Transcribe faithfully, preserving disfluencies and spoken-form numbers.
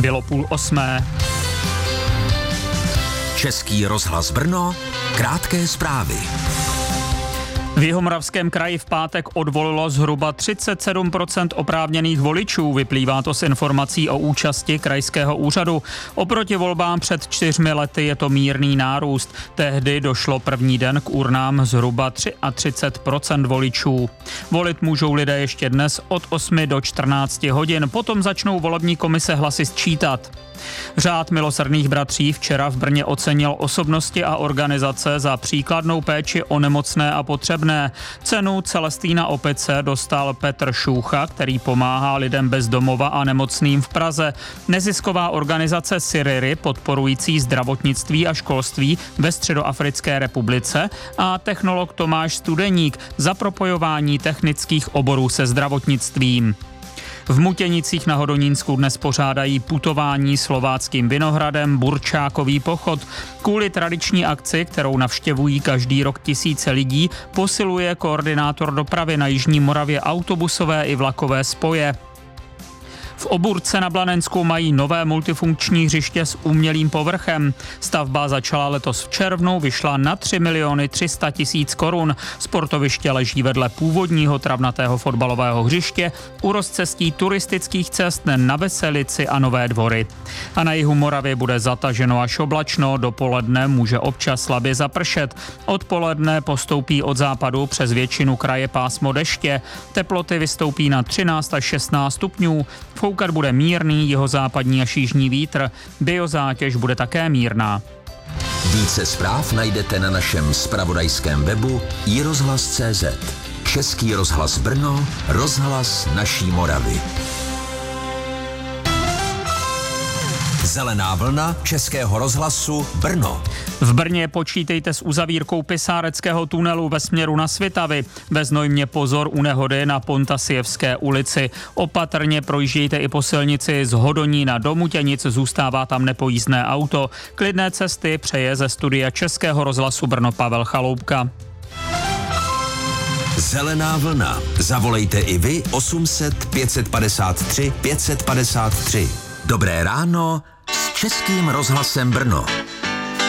Bylo půl osmé. Český rozhlas Brno, krátké zprávy. V Jihomoravském kraji v pátek odvolilo zhruba třicet sedm procent oprávněných voličů. Vyplývá to z informací o účasti krajského úřadu. Oproti volbám před čtyřmi lety je to mírný nárůst. Tehdy došlo první den k urnám zhruba třicet tři procent voličů. Volit můžou lidé ještě dnes od osmi do čtrnácti hodin. Potom začnou volební komise hlasy sčítat. Řád milosrdných bratří včera v Brně ocenil osobnosti a organizace za příkladnou péči o nemocné a potřebné. Cenu Celestína Opice dostal Petr Šúcha, který pomáhá lidem bez domova a nemocným v Praze. Nezisková organizace Siriry, podporující zdravotnictví a školství ve Středoafrické republice, a technolog Tomáš Studeník za propojování technických oborů se zdravotnictvím. V Mutěnicích na Hodonínsku dnes pořádají putování slováckým vinohradem Burčákový pochod. Kvůli tradiční akci, kterou navštěvují každý rok tisíce lidí, posiluje koordinátor dopravy na Jižní Moravě autobusové i vlakové spoje. V Oburce na Blanensku mají nové multifunkční hřiště s umělým povrchem. Stavba začala letos v červnu, vyšla na tři miliony tři sta tisíc korun. Sportoviště leží vedle původního travnatého fotbalového hřiště u rozcestí turistických cest na Veselici a Nové Dvory. A na jihu Moravy bude zataženo až oblačno, dopoledne může občas slabě zapršet. Odpoledne postoupí od západu přes většinu kraje pásmo deště. Teploty vystoupí na třináct až šestnáct stupňů. Foukat bude mírný jihozápadní až jižní vítr. Biozátěž bude také mírná. Více zpráv najdete na našem zpravodajském webu i rozhlas tečka cé zet. Český rozhlas Brno, rozhlas naší Moravy. Zelená vlna Českého rozhlasu Brno. V Brně počítejte s uzavírkou Pisáreckého tunelu ve směru na Svitavy. Ve Znojmě pozor u nehody na Pontasijevské ulici. Opatrně projíždějte i po silnici z Hodonína do Mutěnic, zůstává tam nepojízdné auto. Klidné cesty přeje ze studia Českého rozhlasu Brno Pavel Chaloupka. Zelená vlna. Zavolejte i vy osm set pět padesát tři pět padesát tři. Dobré ráno s Českým rozhlasem Brno.